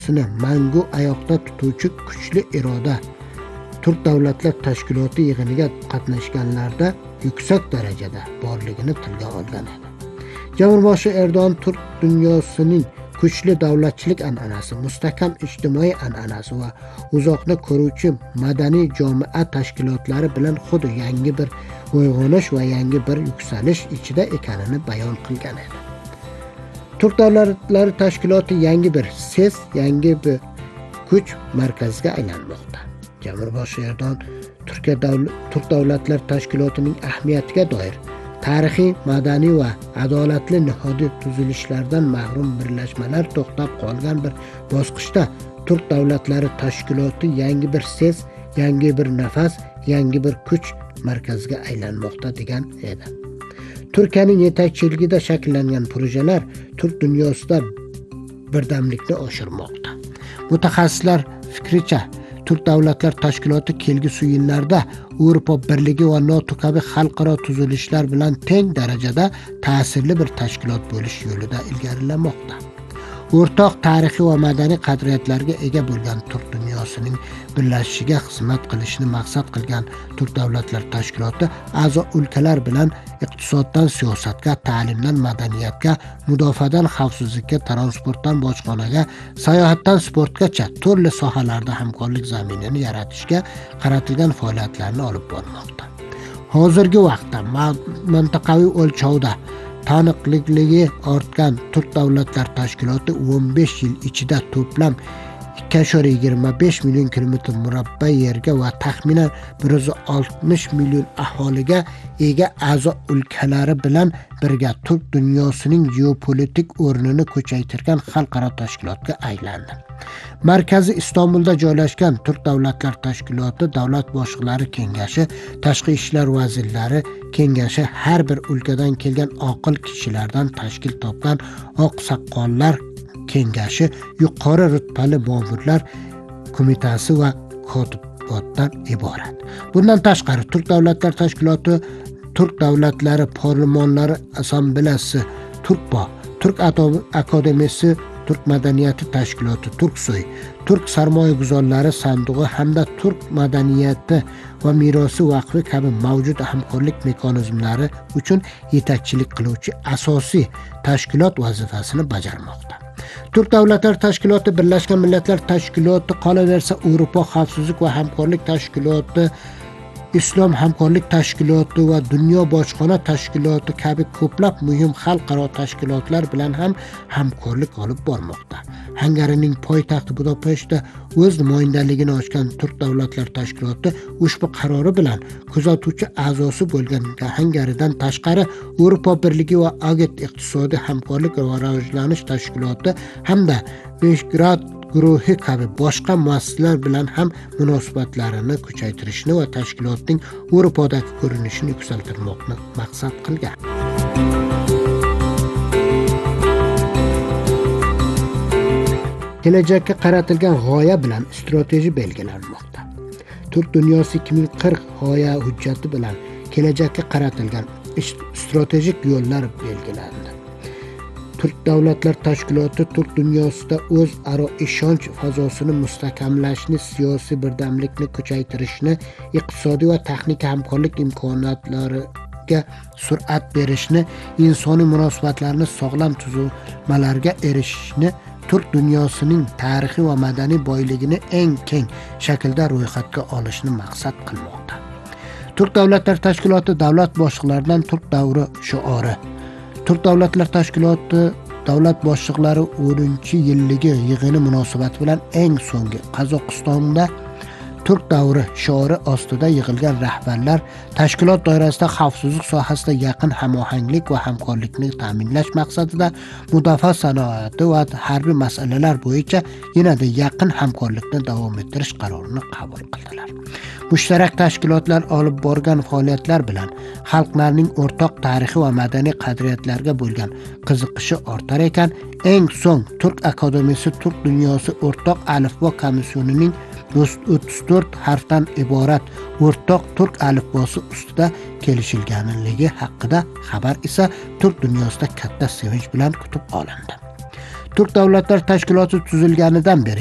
dunyosini mangu oyoqda tutuvchi kuchli iroda Turk Davlatlar Tashkiloti yig'iniga qatnashganlarda yuksak darajada borligini tilga olgan edi. Jamurboshi Erdo'g'on Turk dunyosining kuchli davlatchilik an'anasi, mustahkam ijtimoiy an'anasi va uzoqni ko'ruvchi madaniy jamoat tashkilotlari bilan xuddi yangi bir uyg'onish va yangi bir yuksalish ichida ekanini bayon qilgan edi. Turk Davlatlari Tashkiloti yangi bir ses, yangi bir kuch markaziga aylanmoqda. Jamurboshi Erdo'g'on Turk Davlatlar Tashkilotining ahamiyatiga doir tarixiy, madaniy va adolatli nihodiy tuzilishlardan mahrum birlashmalar to'xtab qolgan bir bosqichda Turk Davlatlari Tashkiloti yangi bir ses, yangi bir nafas, yangi bir kuch markaziga aylanmoqda degan edi. Turkiyaning yetakchiligida shakllangan projelar Turk dunyosida birdamlikni oshirmoqda. Mutaxassislar fikricha, Turk Davlatlar Tashkiloti kelgusi yillarda Yevropa Birligi va NATO kabi xalqaro tuzilishlar bilan teng darajada ta'sirli bir tashkilot bo'lish yo'lida ilgarilamoqda. O'rtoq tarixiy va madaniy qadriyatlarga ega bo'lgan Turk dunyosining birlashishiga xizmat qilishni maqsad qilgan Turk Davlatlar Tashkiloti a'zo o'lkalar bilan iqtisoddan siyosatga, ta'limdan madaniyatga, mudofaadan xavfsizlikka, transportdan bojxonaga, sayohatdan sportgacha turli sohalarda hamkorlik zaminini yaratishga qaratilgan faoliyatlarni olib bormoqda. Hozirgi vaqtda mintaqaviy o'lchovda taniqligi ortgan Turk Davlatlar Tashkiloti 15 yil ichida to'plam 2,25 million kilometr murabba yerga va taxminan 160 million aholiga ega a'zo o'lkalari bilan birga Turk dunyosining geopolitik o'rnini kuchaytirgan xalqaro tashkilotga aylandi. Markazi Istanbulda joylashgan Turk Davlatlar Tashkiloti Davlat boshliqlari kengashi, Tashqi ishlar vazirlari kengashi har bir o'lkadan kelgan oqil kishilardan tashkil topgan oq soqollar kengashi, yuqori rutbali ma'murlar qo'mitasi va kotibotdan iborat. Bundan tashqari Turk Davlatlar Tashkiloti, Turk Davlatlari Parlamentari Assambleyasi, Turkbo, Turk Akademiyasi, Turk Madaniyati Tashkiloti, Turksoy, Turk Sarmoyaguzorlari Sandug'i hamda Turk Madaniyati va merosi vaqfi kabi mavjud hamkorlik mexanizmlari uchun yetakchilik qiluvchi asosiy tashkilot vazifasini bajarmoqda. Turk Davlatlar Tashkiloti Birlashgan Millatlar Tashkiloti qolaversa Yevropa xavfsizlik va hamkorlik tashkiloti, Islom hamkorlik tashkiloti va Dunyo bojxona tashkiloti kabi ko'plab muhim xalqaro tashkilotlar bilan ham hamkorlik olib bormoqda. Hungariyaning poytaxti Budapeshtda o'z nimoyandaligini ochgan Turk Davlatlar Tashkiloti ushbu qarori bilan kuzatuvchi a'zosi bo'lgan Hungariyadan tashqari Yevropa Birligi va Agent iqtisodiy hamkorlik va rivojlanish tashkiloti hamda Visegrad guruhi kabi boshqa muassasalar bilan ham munosabatlarini kuchaytirishni va tashkilotning Yevropadagi ko'rinishini yuksaltirmoqni maqsad qilgan. Kelajakka qaratilgan g'oya bilan strategiya belgilanmoqda. Turk dunyosi 2040 g'oya hujjati bilan kelajakka qaratilgan strategik yo'llar belgilandi. Turk Davlatlar Tashkiloti Turk dunyosida o'zaro ishonch fazosini mustahkamlashni, siyosiy birdamlikni kuchaytirishni, iqtisodiy va texnik hamkorlik imkoniyatlariga sur'at berishni, insoniy munosabatlarni sog'lom tuzilmalarga erishishni, Turk dunyosining tarixiy va madaniy boyligini eng keng shaklda ro'yxatga olishni maqsad qilmoqda. Turk Davlatlar Tashkiloti davlat boshliqlaridan Turk davri shiori. Turk Davlatlar Tashkiloti davlat boshliqlari 10-yilligi yig'ini munosabati bilan eng so'nggi Qozog'istonda Turk davri shiori ostida yig'ilgan rahbarlar tashkilot doirasida xavfsizlik sohasida yaqin hamohanglik va hamkorlikni ta'minlash maqsadida mudofaa sanoati va harbiy masalalar bo'yicha yanada yaqin hamkorlikni davom ettirish qarorini qabul qildilar. Mushtarak tashkilotlar olib borgan faoliyatlar bilan xalqlarning o'rtoq tarixiy va madaniy qadriyatlarga bo'lgan qiziqishi ortar ekan, eng so'ng Turk Akademiyasi Turk dunyosi o'rtoq alifbo komissionining 34 harfdan iborat o'rtoq turk alifbosi ustida kelishilganligi haqida xabar esa Turk dunyosida katta sevinch bilan kutib olindi. Turk Davlatlar Tashkiloti tuzilganidan beri